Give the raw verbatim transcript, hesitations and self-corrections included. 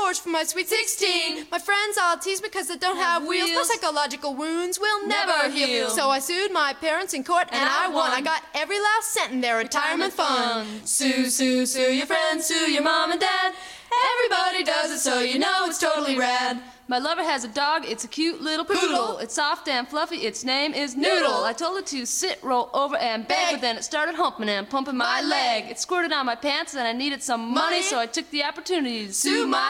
divorce for my sweet sixteen. My friends all tease because they don't have, have wheels. My psychological wounds will never, never heal. heal. So I sued my parents in court and, and I won. I got every last cent in their retirement, retirement fund. Sue, sue, sue your friends, sue your mom and dad. Everybody does it, so you know it's totally rad. My lover has a dog, it's a cute little poodle. poodle. It's soft and fluffy, its name is Noodle. Noodle. I told it to sit, roll over, and beg, but then it started humping and pumping my, my leg. leg. It squirted on my pants and I needed some money, money so I took the opportunity to sue my